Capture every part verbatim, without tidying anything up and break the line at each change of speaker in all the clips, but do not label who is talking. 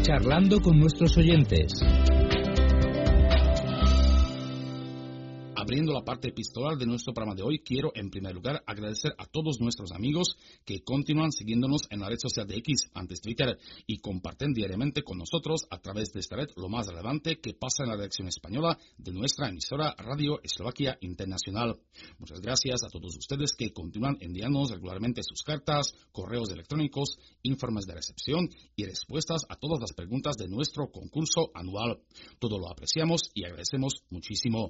charlando con nuestros oyentes.
Abriendo la parte epistolar de nuestro programa de hoy, quiero en primer lugar agradecer a todos nuestros amigos que continúan siguiéndonos en la red social de X, antes Twitter, y comparten diariamente con nosotros a través de esta red lo más relevante que pasa en la redacción española de nuestra emisora Radio Eslovaquia Internacional. Muchas gracias a todos ustedes que continúan enviándonos regularmente sus cartas, correos electrónicos, informes de recepción y respuestas a todas las preguntas de nuestro concurso anual. Todo lo apreciamos y agradecemos muchísimo.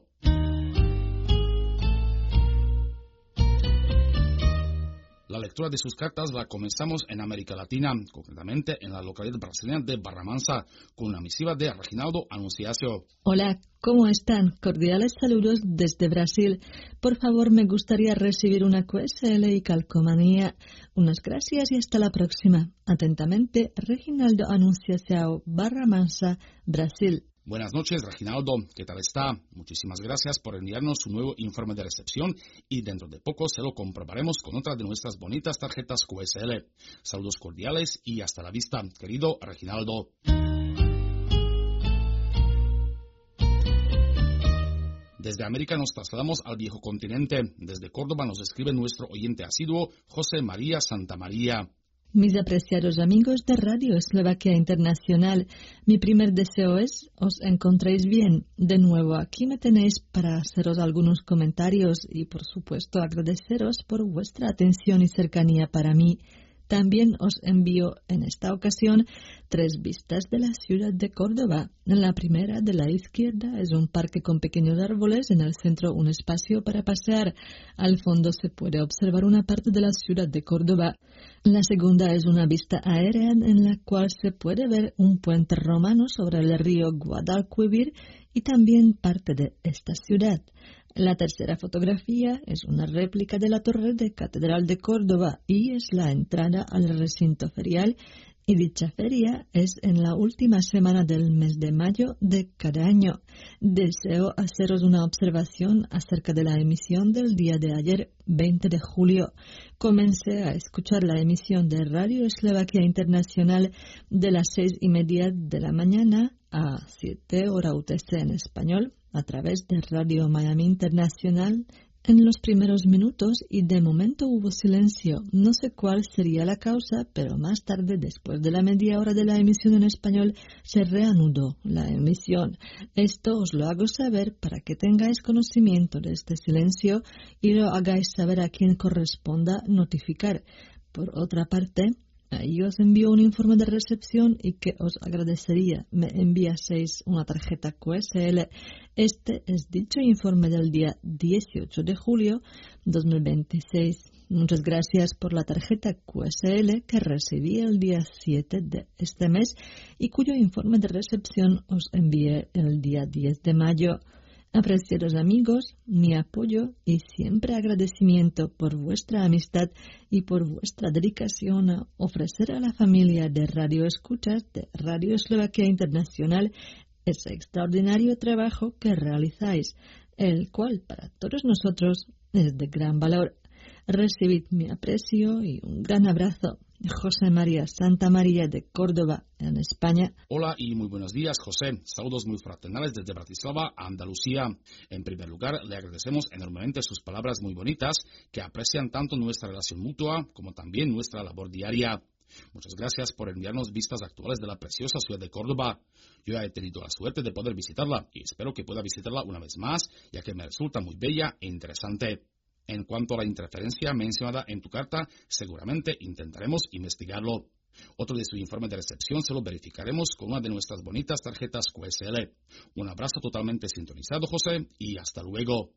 La lectura de sus cartas la comenzamos en América Latina, concretamente en la localidad brasileña de Barramansa, con una misiva de Reginaldo Anunciacio.
Hola, ¿cómo están? Cordiales saludos desde Brasil. Por favor, me gustaría recibir una Q S L y calcomanía. Unas gracias y hasta la próxima. Atentamente, Reginaldo Anunciacio, Barramansa, Brasil.
Buenas noches, Reginaldo. ¿Qué tal está? Muchísimas gracias por enviarnos su nuevo informe de recepción y dentro de poco se lo comprobaremos con otra de nuestras bonitas tarjetas Q S L. Saludos cordiales y hasta la vista, querido Reginaldo. Desde América nos trasladamos al viejo continente. Desde Córdoba nos escribe nuestro oyente asiduo, José María Santamaría.
Mis apreciados amigos de Radio Eslovaquia Internacional, mi primer deseo es os encontréis bien. De nuevo, aquí me tenéis para haceros algunos comentarios y, por supuesto, agradeceros por vuestra atención y cercanía para mí. También os envío en esta ocasión tres vistas de la ciudad de Córdoba. La primera, de la izquierda, es un parque con pequeños árboles, en el centro un espacio para pasear. Al fondo se puede observar una parte de la ciudad de Córdoba. La segunda es una vista aérea en la cual se puede ver un puente romano sobre el río Guadalquivir y también parte de esta ciudad. La tercera fotografía es una réplica de la torre de Catedral de Córdoba y es la entrada al recinto ferial, y dicha feria es en la última semana del mes de mayo de cada año. Deseo haceros una observación acerca de la emisión del día de ayer, veinte de julio. Comencé a escuchar la emisión de Radio Eslovaquia Internacional de las seis y media de la mañana a siete hora U T C en español, a través de Radio Miami Internacional en los primeros minutos y de momento hubo silencio. No sé cuál sería la causa, pero más tarde, después de la media hora de la emisión en español, se reanudó la emisión. Esto os lo hago saber para que tengáis conocimiento de este silencio y lo hagáis saber a quien corresponda notificar. Por otra parte, ahí os envío un informe de recepción y que os agradecería me enviaseis una tarjeta Q S L. Este es dicho informe del día dieciocho de julio de dos mil veintiséis. Muchas gracias por la tarjeta Q S L que recibí el día siete de este mes y cuyo informe de recepción os envié el día diez de mayo. Apreciados amigos, mi apoyo y siempre agradecimiento por vuestra amistad y por vuestra dedicación a ofrecer a la familia de Radio Escuchas de Radio Eslovaquia Internacional ese extraordinario trabajo que realizáis, el cual para todos nosotros es de gran valor. Recibid mi aprecio y un gran abrazo. José María Santamaría de Córdoba, en España.
Hola y muy buenos días, José. Saludos muy fraternales desde Bratislava, Andalucía. En primer lugar, le agradecemos enormemente sus palabras muy bonitas que aprecian tanto nuestra relación mutua como también nuestra labor diaria. Muchas gracias por enviarnos vistas actuales de la preciosa ciudad de Córdoba. Yo ya he tenido la suerte de poder visitarla y espero que pueda visitarla una vez más, ya que me resulta muy bella e interesante. En cuanto a la interferencia mencionada en tu carta, seguramente intentaremos investigarlo. Otro de su informe de recepción se lo verificaremos con una de nuestras bonitas tarjetas Q S L. Un abrazo totalmente sintonizado, José, y hasta luego.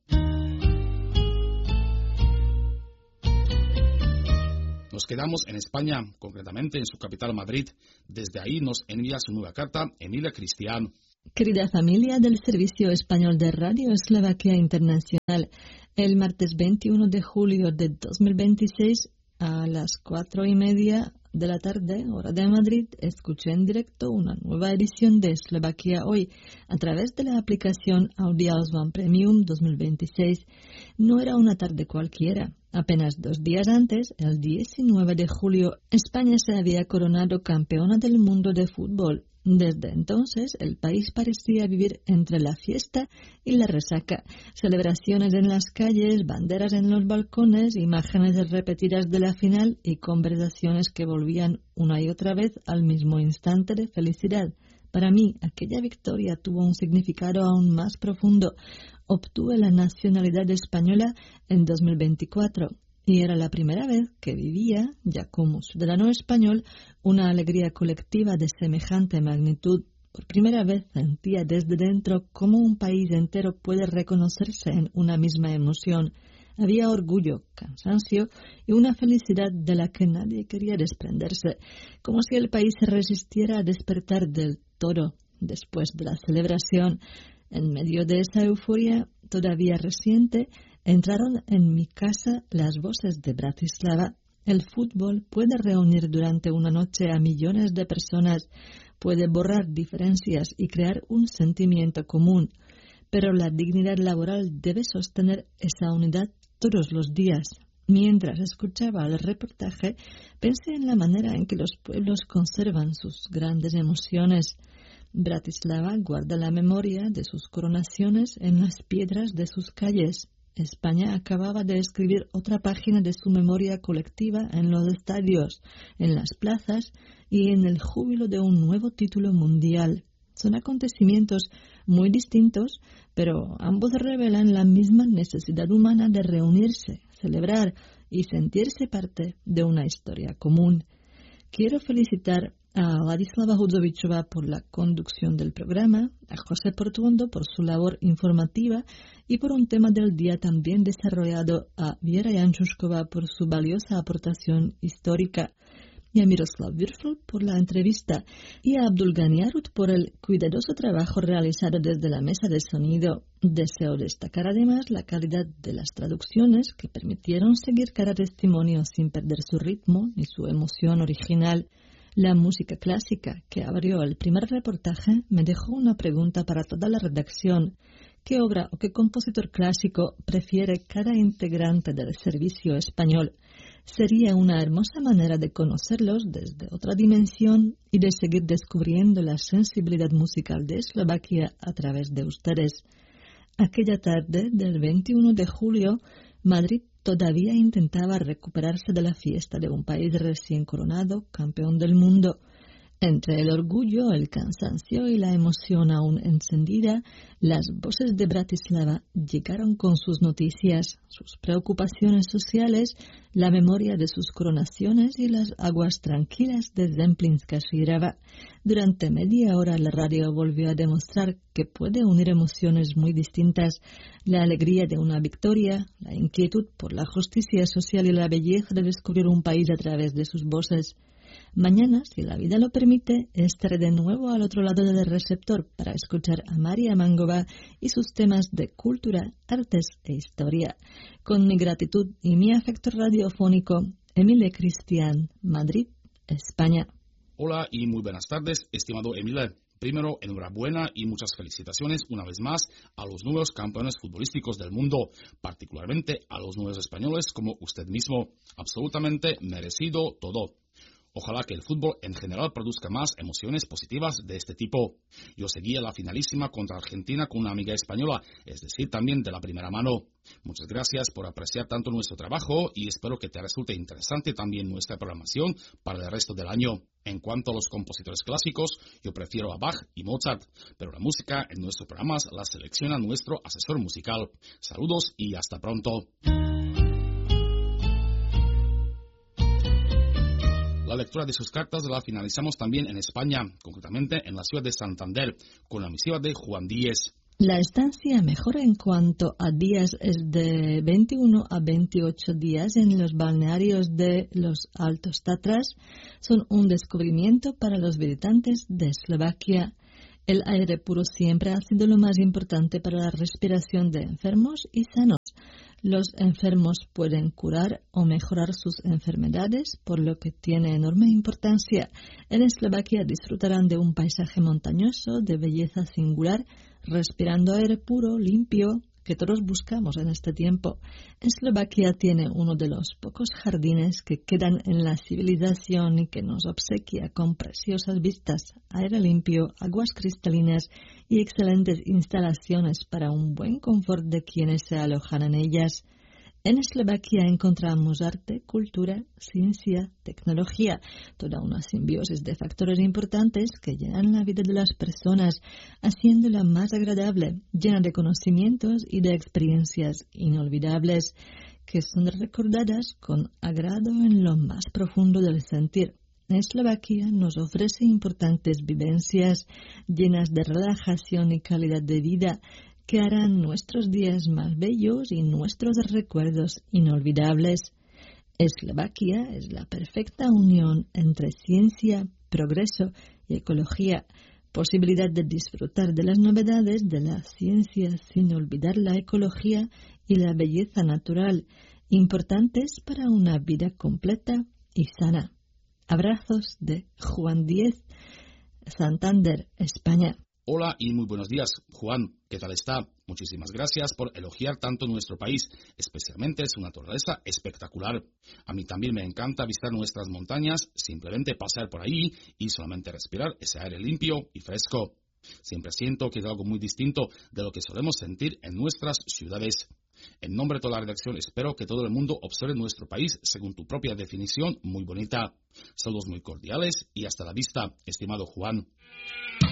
Nos quedamos en España, concretamente en su capital Madrid. Desde ahí nos envía su nueva carta Emilia Cristian.
Querida familia del Servicio Español de Radio Eslovaquia Internacional, el martes veintiuno de julio de dos mil veintiséis a las cuatro y media de la tarde, hora de Madrid, escuché en directo una nueva edición de Eslovaquia Hoy a través de la aplicación Audiosvan Premium dos mil veintiséis. No era una tarde cualquiera. Apenas dos días antes, el diecinueve de julio, España se había coronado campeona del mundo de fútbol. Desde entonces, el país parecía vivir entre la fiesta y la resaca. Celebraciones en las calles, banderas en los balcones, imágenes repetidas de la final y conversaciones que volvían una y otra vez al mismo instante de felicidad. Para mí, aquella victoria tuvo un significado aún más profundo. Obtuve la nacionalidad española en dos mil veinticuatro. Y era la primera vez que vivía, ya como ciudadano español, una alegría colectiva de semejante magnitud. Por primera vez sentía desde dentro cómo un país entero puede reconocerse en una misma emoción. Había orgullo, cansancio y una felicidad de la que nadie quería desprenderse, como si el país se resistiera a despertar del todo después de la celebración. En medio de esa euforia todavía reciente, entraron en mi casa las voces de Bratislava. El fútbol puede reunir durante una noche a millones de personas, puede borrar diferencias y crear un sentimiento común, pero la dignidad laboral debe sostener esa unidad todos los días. Mientras escuchaba el reportaje, pensé en la manera en que los pueblos conservan sus grandes emociones. Bratislava guarda la memoria de sus coronaciones en las piedras de sus calles. España acababa de escribir otra página de su memoria colectiva en los estadios, en las plazas y en el júbilo de un nuevo título mundial. Son acontecimientos muy distintos, pero ambos revelan la misma necesidad humana de reunirse, celebrar y sentirse parte de una historia común. Quiero felicitar a Ladislava Hudzovičová por la conducción del programa, a José Portuondo por su labor informativa y por un tema del día también desarrollado, a Viera Jančušková por su valiosa aportación histórica, y a Miroslav Würfel por la entrevista, y a Abdul Ghani Arut por el cuidadoso trabajo realizado desde la mesa de sonido. Deseo destacar además la calidad de las traducciones que permitieron seguir cada testimonio sin perder su ritmo ni su emoción original. La música clásica que abrió el primer reportaje me dejó una pregunta para toda la redacción. ¿Qué obra o qué compositor clásico prefiere cada integrante del servicio español? Sería una hermosa manera de conocerlos desde otra dimensión y de seguir descubriendo la sensibilidad musical de Eslovaquia a través de ustedes. Aquella tarde del veintiuno de julio, Madrid todavía intentaba recuperarse de la fiesta de un país recién coronado, campeón del mundo. Entre el orgullo, el cansancio y la emoción aún encendida, las voces de Bratislava llegaron con sus noticias, sus preocupaciones sociales, la memoria de sus coronaciones y las aguas tranquilas de Zemplínska Žírava. Durante media hora la radio volvió a demostrar que puede unir emociones muy distintas, la alegría de una victoria, la inquietud por la justicia social y la belleza de descubrir un país a través de sus voces. Mañana, si la vida lo permite, estaré de nuevo al otro lado del receptor para escuchar a María Mangova y sus temas de cultura, artes e historia. Con mi gratitud y mi afecto radiofónico, Emile Cristian, Madrid, España.
Hola y muy buenas tardes, estimado Emile. Primero, enhorabuena y muchas felicitaciones una vez más a los nuevos campeones futbolísticos del mundo, particularmente a los nuevos españoles como usted mismo. Absolutamente merecido todo. Ojalá que el fútbol en general produzca más emociones positivas de este tipo. Yo seguía la finalísima contra Argentina con una amiga española, es decir, también de la primera mano. Muchas gracias por apreciar tanto nuestro trabajo y espero que te resulte interesante también nuestra programación para el resto del año. En cuanto a los compositores clásicos, yo prefiero a Bach y Mozart, pero la música en nuestros programas la selecciona nuestro asesor musical. Saludos y hasta pronto. La lectura de sus cartas la finalizamos también en España, concretamente en la ciudad de Santander, con la misiva de Juan Díez.
La estancia mejor en cuanto a días es de veintiuno a veintiocho días en los balnearios de los Altos Tatras. Son un descubrimiento para los visitantes de Eslovaquia. El aire puro siempre ha sido lo más importante para la respiración de enfermos y sanos. Los enfermos pueden curar o mejorar sus enfermedades, por lo que tiene enorme importancia. En Eslovaquia disfrutarán de un paisaje montañoso de belleza singular, respirando aire puro, limpio, que todos buscamos en este tiempo. Eslovaquia tiene uno de los pocos jardines que quedan en la civilización y que nos obsequia con preciosas vistas, aire limpio, aguas cristalinas y excelentes instalaciones para un buen confort de quienes se alojan en ellas. En Eslovaquia encontramos arte, cultura, ciencia, tecnología, toda una simbiosis de factores importantes que llenan la vida de las personas, haciéndola más agradable, llena de conocimientos y de experiencias inolvidables, que son recordadas con agrado en lo más profundo del sentir. Eslovaquia nos ofrece importantes vivencias llenas de relajación y calidad de vida, que harán nuestros días más bellos y nuestros recuerdos inolvidables. Eslovaquia es la perfecta unión entre ciencia, progreso y ecología, posibilidad de disfrutar de las novedades de la ciencia sin olvidar la ecología y la belleza natural, importantes para una vida completa y sana. Abrazos de Juan Díez, Santander, España.
Hola y muy buenos días, Juan. ¿Qué tal está? Muchísimas gracias por elogiar tanto nuestro país, especialmente su naturaleza espectacular. A mí también me encanta visitar nuestras montañas, simplemente pasar por ahí y solamente respirar ese aire limpio y fresco. Siempre siento que es algo muy distinto de lo que solemos sentir en nuestras ciudades. En nombre de toda la redacción, espero que todo el mundo observe nuestro país según tu propia definición muy bonita. Saludos muy cordiales y hasta la vista, estimado Juan.